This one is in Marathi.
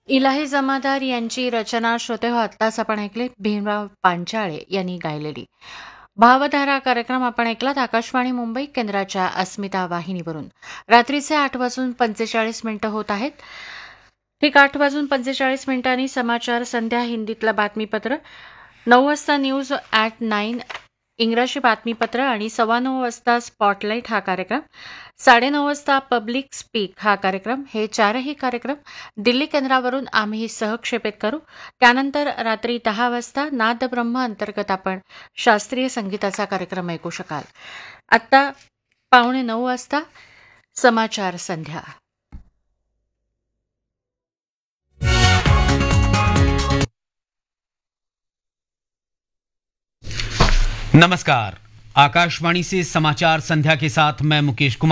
इलाही जमादार यांची रचना श्रोतेहो आत्ताच आपण ऐकले भीमराव पांचाळे यांनी गायलेली. भावधारा कार्यक्रम आपण ऐकलात आकाशवाणी मुंबई केंद्राच्या अस्मिता वाहिनीवरून. रात्रीचे 8:45 होत आहेत. ठीक 8:45 समाचार संध्या हिंदीतलं बातमीपत्र, 9 वाजता न्यूज ॲट 9 इंग्रजी बातमीपत्र आणि 9:15 वाजता स्पॉटलाईट हा कार्यक्रम, 9:30 वाजता पब्लिक स्पीक हा कार्यक्रम. हे चारही कार्यक्रम दिल्ली केंद्रावरून आम्ही सहक्षेपित करू. त्यानंतर रात्री 10 वाजता नादब्रह्म अंतर्गत आपण शास्त्रीय संगीताचा कार्यक्रम ऐकू शकाल. आत्ता 8:45 वाजता समाचार संध्या. नमस्कार, आकाशवाणी से समाचार संध्या के साथ मैं मुकेश कुमार.